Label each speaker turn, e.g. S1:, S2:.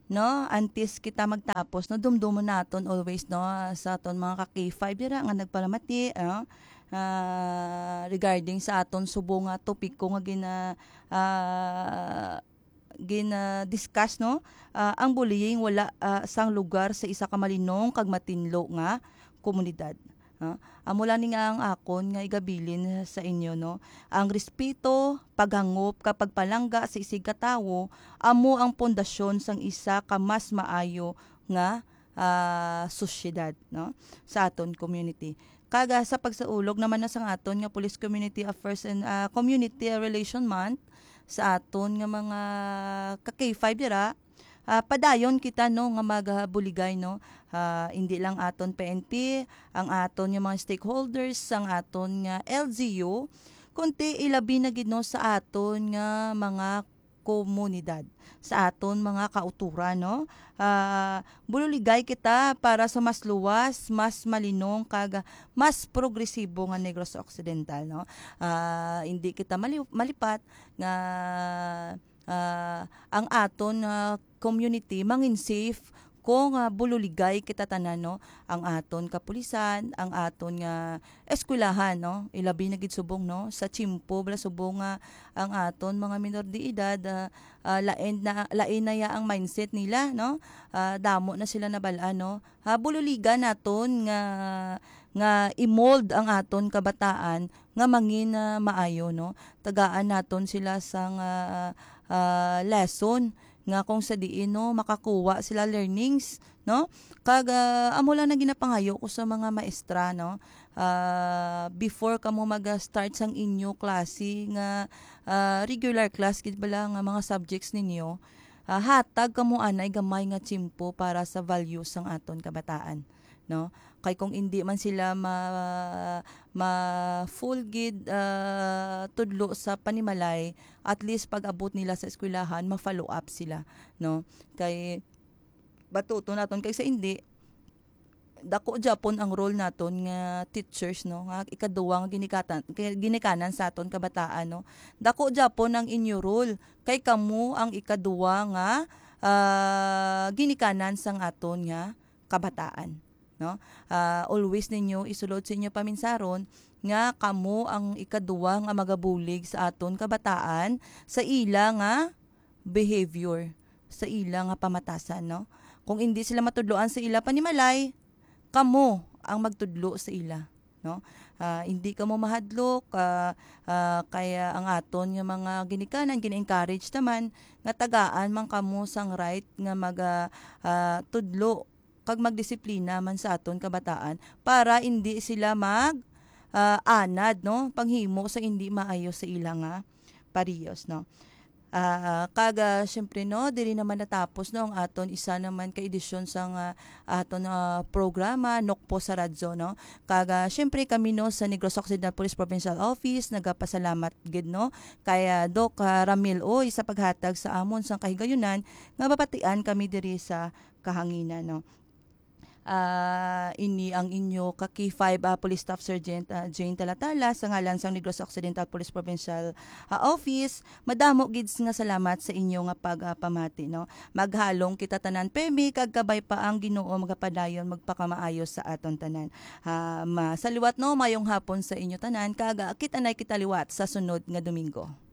S1: no, antes kita magtapos no dumdumo naton always no sa aton mga ka K5 dira nga nagpalamati regarding sa aton subo nga topiko nga discuss no. Ang bullying wala sang lugar sa isa ka malinong kag matinlo nga komunidad. Amula ni nga ang akon nga igabilin sa inyo no. Ang respeto, paghangop kapag palangga sa isig katawo amo ang pundasyon sang isa ka mas maayo nga sosyedad no sa aton community. Kaga sa pagsaulog naman na sang aton nga Police Community Affairs and Community Relation Month sa aton nga mga ka K5 dira, padayon kita no nga magabuligay no. Hindi lang aton PNP, ang aton nga mga stakeholders, ang aton nga LGU, kundi ilabi na gid no sa aton nga mga komunidad, sa aton mga kauturan no. Bululigay kita para sa mas luwas, mas malinong kag mas progresibo nga Negros Occidental no. Hindi kita malipat nga ang aton community mangin safe kung bululigay kita tanan no, ang aton kapulisan, ang aton nga eskwelahan no, ilabi na gid subong no sa Chimpo bala subong nga ang aton mga minor de edad lain na ya ang mindset nila no. Damo na sila nabalaan no. Bululigan naton nga i-mold ang aton kabataan nga mangin maayo no. Tagaan naton sila sang lesson nga kung sa diin no makakuha sila learnings no. Kag amo lang na ginapangayo ko sa mga maestra no, before kamo mag-start sang inyo klase nga regular class gid bala nga mga subjects ninyo, hatag kamo anay gamay nga tsimpo para sa values sang aton kabataan no. Kay kung hindi man sila ma full gid tudlo sa panimalay, at least pag abot nila sa eskwelahan ma-follow up sila no. Kay batuto naton kay sa hindi dako Japon ang role naton nga teachers no, nga ikaduwa nga ginikanan sa aton kabataan no. Dako Japon ang inyo role kay kamo ang ikaduwa nga ginikanan sang aton nga kabataan no. Always ninyo isulod sa inyo paminsaron nga kamo ang ikaduwa nga magabulig sa aton kabataan sa ila nga behavior, sa ila nga pamatasan no. Kung hindi sila matudloan sa ila panimalay, kamo ang magtudlo sa ila no. Hindi kamo mahadlok, kaya ang aton nga mga ginikanan gina-encourage naman nga tagaan man kamo sang right nga tudlo kag magdisiplina man sa aton kabataan para hindi sila anad no panghimo sa hindi maayo sa ilang parehas no. Syempre no diri naman natapos no ang aton isa naman ka edisyon sang aton programa Nokpo sa radyo no. Syempre kami no sa Negros Occidental Police Provincial Office nagapasalamat gid no kaya Doc Ramil sa paghatag sa amon sang kahigayunan nga mapatian kami diri sa kahanginan no. Ini ang inyo ka K5 Police Staff Sergeant Jane Talatala sa ngalan sang Negros Occidental Police Provincial Office. Madamo gids nga salamat sa inyo nga pagpamati no. Maghalong kita tanan pemi kag kabay pa ang Ginoo magapadayon magpakamaayos sa aton tanan. Masaliwat no mayong hapon sa inyo tanan kag kita nay kita liwat sa sunod nga Domingo.